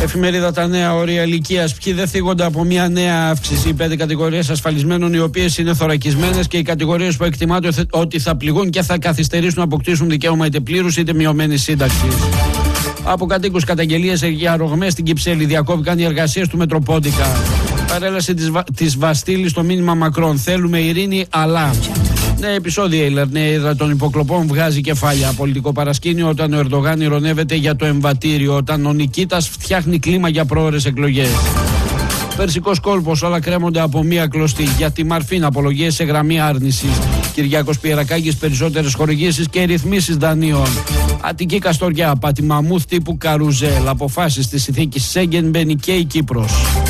Εφημερίδα Τα Νέα, όρια ηλικίας. Ποιοι δεν θίγονται από μια νέα αύξηση? Οι 5 κατηγορίες ασφαλισμένων, οι οποίες είναι θωρακισμένες, και οι κατηγορίες που εκτιμάται ότι θα πληγούν και θα καθυστερήσουν να αποκτήσουν δικαίωμα είτε πλήρους είτε μειωμένης σύνταξης. Από κατοίκους καταγγελίες για ρογμές στην Κυψέλη. Διακόπηκαν οι εργασίες του Μετροπόντικα. Παρέλαση της Βαστήλης στο μήνυμα Μακρόν. Θέλουμε ειρήνη, αλλά. Νέα επεισόδια η Λερνέιδα των υποκλοπών βγάζει κεφάλια. Πολιτικό παρασκήνιο όταν ο Ερντογάν ειρωνεύεται για το εμβατήριο. Όταν ο Νικήτας φτιάχνει κλίμα για πρόωρες εκλογές. Περσικός κόλπος, όλα κρέμονται από μία κλωστή. Για τη Μαρφίν, απολογίες σε γραμμή άρνησης. Κυριάκος Πιερακάκης, περισσότερες χορηγήσεις και ρυθμίσεις δανείων. Αττική Καστοριά, πατημαμούθ τύπου καρουζέλ. Αποφάσεις της συνθήκης Σέγγεν, μπαίνει και η Κύπρος.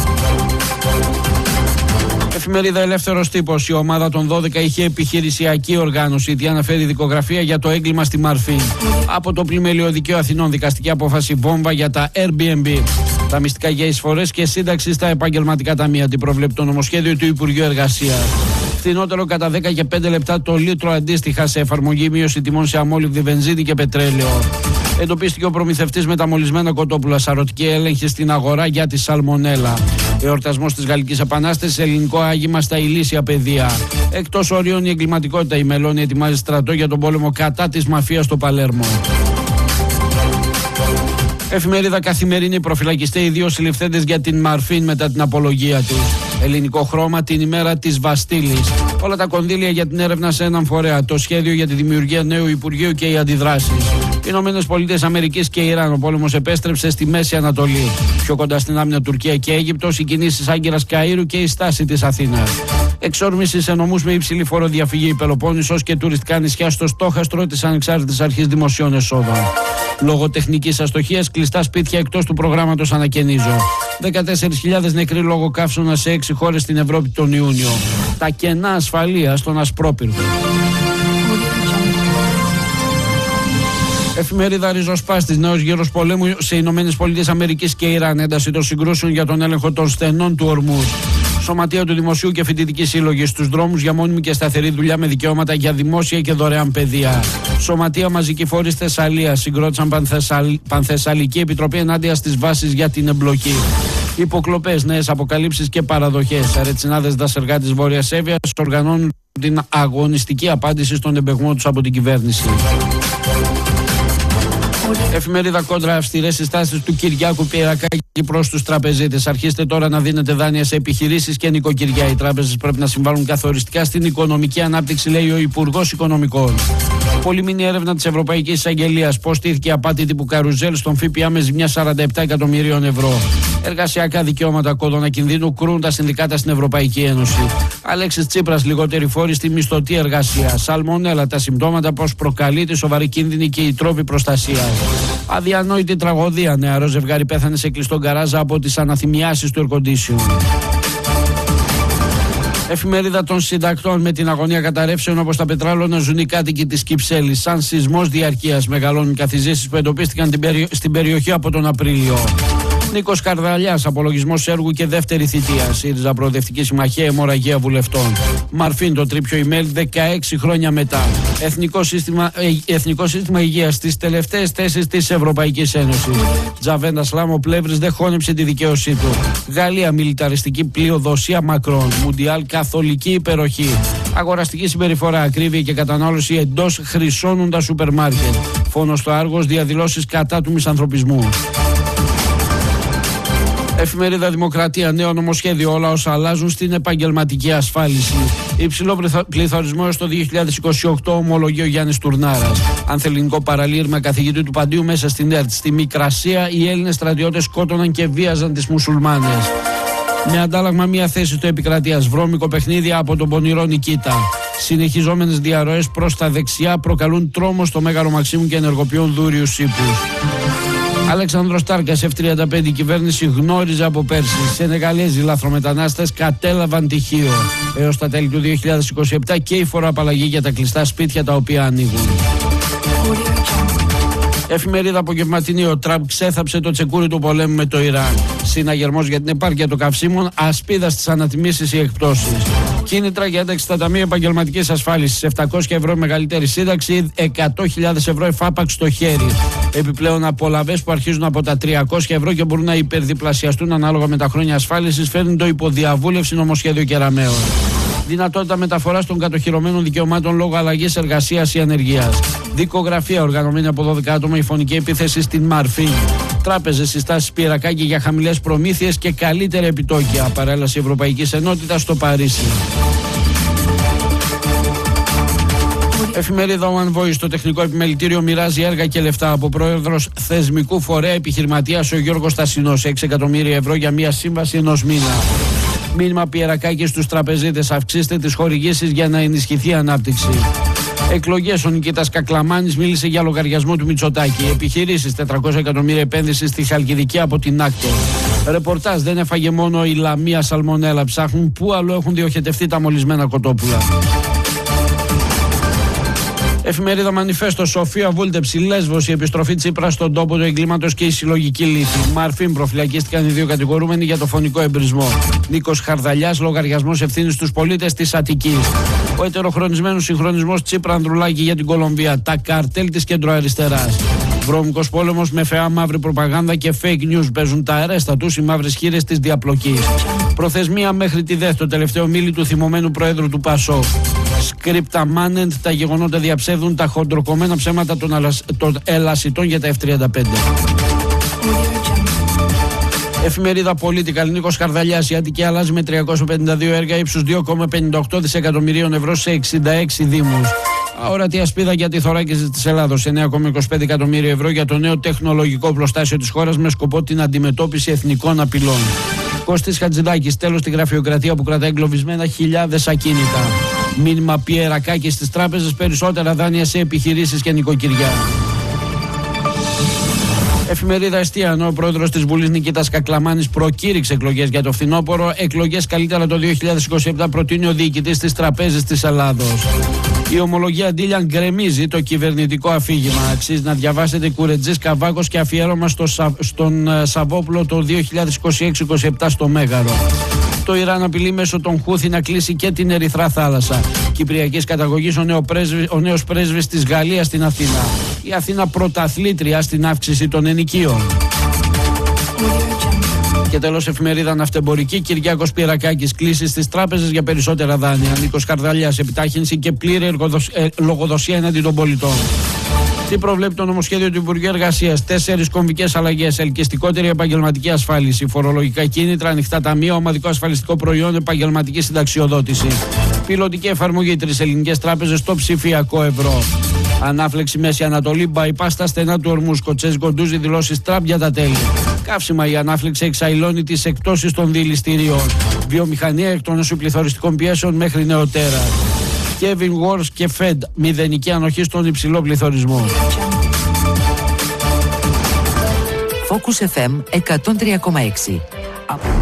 Εφημερίδα Ελεύθερος Τύπος. Η ομάδα των 12 είχε επιχειρησιακή οργάνωση. Τι αναφέρει δικογραφία για το έγκλημα στη Μαρφίν. Από το Πλημέλιο Δικαίου Αθηνών, δικαστική απόφαση βόμβα για τα Airbnb. Τα μυστικά για εισφορές και σύνταξη στα επαγγελματικά ταμεία. Τι προβλέπει το νομοσχέδιο του Υπουργείου Εργασίας. Φθηνότερο κατά 10 και 5 λεπτά το λίτρο, αντίστοιχα σε εφαρμογή μείωση τιμών σε αμόλυβδη βενζίνη και πετρέλαιο. Εντοπίστηκε ο προμηθευτής με τα μολυσμένα κοτόπουλα. Σαρωτική έλεγχη στην αγορά για τη σαλμονέλα. Εορτασμός της Γαλλικής Επανάστασης, ελληνικό άγημα στα ηλίσια παιδεία. Εκτός ορίων η εγκληματικότητα. Η Μελώνη ετοιμάζει στρατό για τον πόλεμο κατά της μαφίας στο Παλέρμο. Εφημερίδα Καθημερινή. Προφυλακιστέ οι 2 συλληφθέντες για την Μαρφίν μετά την απολογία τους. Ελληνικό χρώμα την ημέρα της Βαστήλης. Όλα τα κονδύλια για την έρευνα σε έναν φορέα. Το σχέδιο για τη δημιουργία νέου Υπουργείου και οι αντιδράσεις. Ηνωμένες Πολιτείες Αμερικής και Ιράν. Ο πόλεμος επέστρεψε στη Μέση Ανατολή. Πιο κοντά στην άμυνα Τουρκία και Αίγυπτος. Οι κινήσεις Άγκυρας Καΐρου και η στάση της Αθήνας. Εξόρμηση σε νομούς με υψηλή φοροδιαφυγή. Πελοπόννησος και τουριστικά νησιά στο στόχαστρο της Ανεξάρτητης Αρχής Δημοσίων Εσόδων. Λόγω τεχνικής αστοχίας, κλειστά σπίτια εκτός του προγράμματος ανακαινίζω. 14.000 νεκροί λόγω καύσωνα σε 6 χώρες στην Ευρώπη τον Ιούνιο. Τα κενά ασφαλείας στον Ασπρόπυργο. Εφημερίδα Ριζοσπάστης. Νέος γύρος πολέμου σε Ηνωμένες Πολιτείες Αμερικής και Ιράν. Ένταση των συγκρούσεων για τον έλεγχο των στενών του Ορμούζ. Σωματεία του Δημοσίου και Φοιτητική Σύλλογη στους δρόμους για μόνιμη και σταθερή δουλειά με δικαιώματα για δημόσια και δωρεάν παιδεία. Σωματεία Μαζική Φορείς Θεσσαλίας συγκρότησαν Πανθεσσαλική Επιτροπή ενάντια στις βάσεις για την εμπλοκή. Υποκλοπές, νέες αποκαλύψεις και παραδοχές. Αρετσινάδες δασεργάτης Βόρειας Εύβοιας οργανώνουν την αγωνιστική απάντηση στον εμπεγμό τους από την κυβέρνηση. Εφημερίδα Κόντρα. Αυστηρές συστάσεις του Κυριάκου Πιερακάκη προς τους τραπεζίτες. Αρχίστε τώρα να δίνετε δάνεια σε επιχειρήσεις και νοικοκυριά. Οι τράπεζες πρέπει να συμβάλλουν καθοριστικά στην οικονομική ανάπτυξη, λέει ο Υπουργός Οικονομικών. Πολυμηνή έρευνα της Ευρωπαϊκής Εισαγγελίας. Πώς στήθηκε απάτη τύπου καρουζέλ στον ΦΠΑ με ζημιά 47 εκατομμυρίων ευρώ. Εργασιακά δικαιώματα, κόδωνα κινδύνου, κρούν τα συνδικάτα στην Ευρωπαϊκή Ένωση. Αλέξης Τσίπρας, λιγότεροι φόροι στη μισθωτή εργασία. Σαλμονέλα, τα συμπτώματα, πώς προκαλεί τη σοβαρή κίνδυνη και οι τρόποι προστασίας. Αδιανόητη τραγωδία. Νεαρό ζευγάρι πέθανε σε κλειστό γκαράζ από τις αναθυμιάσεις του air-condition. Εφημερίδα των συντακτών. Με την αγωνία καταρρεύσεων όπως τα πετράλωνα ζουν οι κάτοικοι της Κυψέλης. Σαν σεισμός διαρκείας μεγαλώνουν οι καθιζήσεις που εντοπίστηκαν στην περιοχή από τον Απρίλιο. Νίκος Καρδαλιάς, απολογισμός έργου και δεύτερη θητεία. ΣΥΡΙΖΑ Προοδευτική Συμμαχία, αιμορραγία βουλευτών. Μαρφίν, το τρίπιο email 16 χρόνια μετά. Εθνικό σύστημα υγείας στις τελευταίες θέσεις της Ευρωπαϊκής Ένωσης. Τζαβέντα Σλάμ, Πλεύρης δεν χώνεψε τη δικαίωσή του. Γαλλία, μιλιταριστική πλειοδοσία Μακρόν. Μουντιάλ, καθολική υπεροχή. Αγοραστική συμπεριφορά, ακρίβεια και κατανάλωση εντός χρυσώνουν τα σούπερ μάρκετ. Φόνος στο Άργος, διαδηλώσεις κατά του μισανθρωπισμού. Εφημερίδα Δημοκρατία. Νέο νομοσχέδιο. Όλα όσα αλλάζουν στην επαγγελματική ασφάλιση. Υψηλό πληθωρισμό έως το 2028, ομολογεί ο Γιάννης Τουρνάρας. Ανθελληνικό παραλήρημα καθηγητή του Παντίου μέσα στην ΕΡΤ. Στη Μικρασία οι Έλληνες στρατιώτες σκότωναν και βίαζαν τις μουσουλμάνες. Με αντάλλαγμα μια θέση στο Επικρατείας. Βρώμικο παιχνίδι από τον πονηρό Νικήτα. Συνεχιζόμενες διαρροές προς τα δεξιά προκαλούν τρόμο στο Μέγαρο Μαξίμου και ενεργοποιούν δούριους ύπους. Αλέξανδρος Τάρκας, F-35, η κυβέρνηση γνώριζε από πέρσι. Σενεγαλέζοι λαθρομετανάστες κατέλαβαν τυχείο. Έως τα τέλη του 2027 και η φοροαπαλλαγή για τα κλειστά σπίτια τα οποία ανοίγουν. Εφημερίδα Απογευματινή. Ο Τραμπ ξέθαψε το τσεκούρι του πολέμου με το Ιράν. Συναγερμός για την επάρκεια των καυσίμων, ασπίδα στις ανατιμήσεις ή εκπτώσεις. Κίνητρα για ένταξη στα ταμεία επαγγελματικής ασφάλισης. 700 ευρώ μεγαλύτερη σύνταξη, 100.000 ευρώ εφάπαξ στο χέρι. Επιπλέον απολαβές που αρχίζουν από τα 300 ευρώ και μπορούν να υπερδιπλασιαστούν ανάλογα με τα χρόνια ασφάλισης, φέρνει το υποδιαβούλευση νομοσχέδιο Κεραμέως. Δυνατότητα μεταφοράς των κατοχυρωμένων δικαιωμάτων λόγω αλλαγής εργασίας ή ανεργίας. Δικογραφία οργανωμένη από 12 άτομα, η φωνική επίθεση στην Μαρφή. Τράπεζες, συστάσεις Πιερακάκη για χαμηλές προμήθειες και καλύτερα επιτόκια. Παρέλαση Ευρωπαϊκής Ενότητας στο Παρίσι. Εφημερίδα One Voice. Το τεχνικό επιμελητήριο μοιράζει έργα και λεφτά. Από πρόεδρος θεσμικού φορέα επιχειρηματίας ο Γιώργος Στασινός. 6 εκατομμύρια ευρώ για μια σύμβαση ενός μήνα. Μήνυμα Πιερακάκη στους τραπεζίτες. Αυξήστε τις χορηγήσεις για να ενισχυθεί η ανάπτυξη. Εκλογές. Ο Νικήτας Κακλαμάνης μίλησε για λογαριασμό του Μητσοτάκη. Επιχειρήσεις. 400 εκατομμύρια επένδυση στη Χαλκιδική από την Άκτο. Ρεπορτάζ. Δεν έφαγε μόνο η Λαμία σαλμονέλα. Ψάχνουν πού αλλού έχουν διοχετευτεί τα μολυσμένα κοτόπουλα. Εφημερίδα Μανιφέστο. Σοφία βούλτεψη. Λέσβος. Η επιστροφή Τσίπρα στον τόπο του εγκλήματος και η συλλογική λύθη. Μαρφήν. Προφυλακίστηκαν οι δύο κατηγορούμενοι για το φωνικό εμπρισμό. Νίκος Χαρδαλιάς. Λογαριασμός ευθύνης στους πολίτες της Αττικής. Ο ετεροχρονισμένος συγχρονισμός Τσίπρα Ανδρουλάκη για την Κολομβία. Τα καρτέλ της κεντροαριστεράς. Βρώμικος πόλεμος με φαιά μαύρη προπαγάνδα και fake news. Παίζουν τα αρέστα τους οι μαύρες χείρες της διαπλοκής. Προθεσμία μέχρι τη ΔΕΘ. Το τελευταίο μίλη του θυμωμένου Προέδρου του ΠΑΣΟΚ. Σκρίπτα Μάνεντ. Τα γεγονότα διαψεύδουν τα χοντροκομμένα ψέματα των ελασιτών για τα F-35. Εφημερίδα Political. Νίκος Χαρδαλιάς. Η Αττική αλλάζει με 352 έργα ύψους 2,58 δισεκατομμυρίων ευρώ σε 66 δήμους. Αόρατη ασπίδα για τη θωράκιση της Ελλάδος. 9,25 εκατομμύρια ευρώ για το νέο τεχνολογικό οπλοστάσιο της χώρας με σκοπό την αντιμετώπιση εθνικών απειλών. Κώστης Χατζηδάκης. Τέλος στη γραφειοκρατία που κρατάει εγκλωβισμένα χιλιάδες ακίνητα. Μήνυμα Πιερακάκη στις τράπεζες. Περισσότερα δάνεια σε επιχειρήσεις και νοικοκυριά. Εφημερίδα Εστία. Ο πρόεδρος της Βουλής Νικήτας Κακλαμάνης προκήρυξε εκλογές για το φθινόπωρο. Εκλογές καλύτερα το 2027 προτείνει ο διοικητής της Τραπέζης της Ελλάδος. Η ομολογία Ντίλιαν γκρεμίζει το κυβερνητικό αφήγημα. Αξίζει να διαβάσετε Κουρετζής Καβάκος και αφιέρωμα στον Σαββόπουλο το 2026-27 στο Μέγαρο. Το Ιράν απειλεί μέσω των Χούθη να κλείσει και την Ερυθρά Θάλασσα. Κυπριακής καταγωγής ο νέος πρέσβης της Γαλλίας στην Αθήνα. Η Αθήνα πρωταθλήτρια στην αύξηση των ενοικίων. Και τέλος εφημερίδα Ναυτεμπορική. Κυριάκος Πιερακάκης. Κλήσεις στις τράπεζες για περισσότερα δάνεια. Νίκος Χαρδαλιάς. Επιτάχυνση και πλήρη λογοδοσία εναντί των πολιτών. Τι προβλέπει το νομοσχέδιο του Υπουργείου Εργασίας? 4 κομβικές αλλαγές. Ελκυστικότερη επαγγελματική ασφάλιση. Φορολογικά κίνητρα, ανοιχτά ταμεία, ομαδικό ασφαλιστικό προϊόν, επαγγελματική συνταξιοδότηση. Πιλωτική εφαρμογή 3 ελληνικές τράπεζες στο ψηφιακό ευρώ. Ανάφλεξη Μέση Ανατολή, bypass στα στενά του ορμού. Σκοτσέζ Γκοντούζι δηλώσεις Τραμπ για τα τέλη. Καύσιμα, η ανάφλεξη εξαϊλώνει τις εκτόσεις των δηληστηρίων. Βιομηχανία εκτόνωση πληθωριστικών πιέσεων μέχρι νεοτέρα. Kevin Wars και Fed. Μηδενική ανοχή στον υψηλό πληθωρισμό. Focus FM 103,6.